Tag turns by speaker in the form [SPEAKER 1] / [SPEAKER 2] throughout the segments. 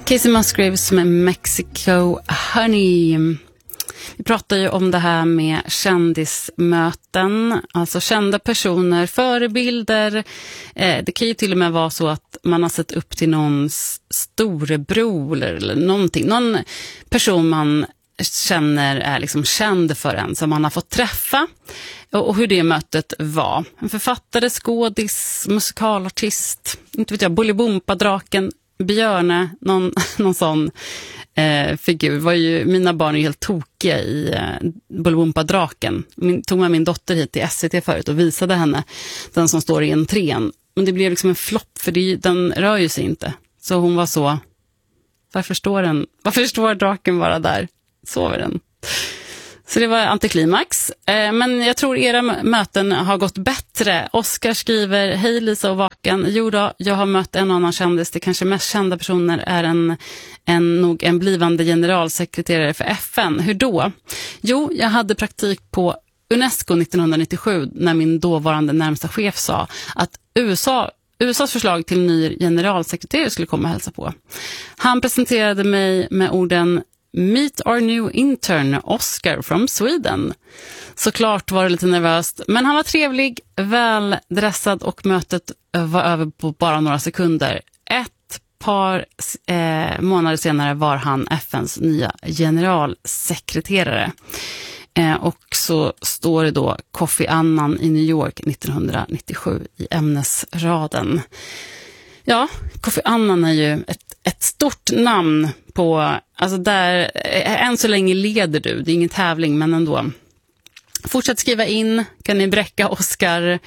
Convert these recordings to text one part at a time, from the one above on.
[SPEAKER 1] Casey Musgraves med Mexico Honey. Vi pratar ju om det här med kändismöten, alltså kända personer, förebilder. Det kan ju till och med vara så att man har sett upp till någons storebror eller någonting. Någon person man känner är liksom känd för en som man har fått träffa, och hur det mötet var. En författare, skådis, musikalartist, inte vet jag, Bolibompa-draken, Björne, någon sån figur. Var ju, mina barn är helt tokiga i Bolibompa-draken. Tog med min dotter hit till SVT förut och visade henne den som står i entrén. Men det blev liksom en flopp, för den rör ju sig inte. Så hon var så, varför står draken bara där? Sover den? Så det var antiklimax. Men jag tror era möten har gått bättre. Oskar skriver: hej Lisa och Vaken. Jo då, jag har mött en annan kändis. Det kanske mest kända personer är nog en blivande generalsekreterare för FN. Hur då? Jo, jag hade praktik på UNESCO 1997 när min dåvarande närmsta chef sa att USAs förslag till ny generalsekreterare skulle komma och hälsa på. Han presenterade mig med orden: Meet our new intern, Oscar from Sweden. Såklart var det lite nervöst, men han var trevlig, väldressad, och mötet var över på bara några sekunder. Ett par månader senare var han FNs nya generalsekreterare. Och så står det då Kofi Annan i New York 1997 i ämnesraden. Ja, Kofi Annan är ju ett stort namn på, alltså där, än så länge leder du, det är ingen tävling men ändå. Fortsätt skriva in, kan ni bräcka Oscar,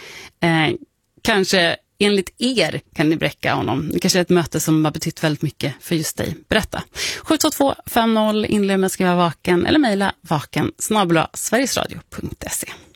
[SPEAKER 1] kanske enligt er kan ni bräcka honom. Det kanske är ett möte som har betytt väldigt mycket för just dig. Berätta. 72250, inled med skriva Vaken eller mejla vaken@sverigesradio.se.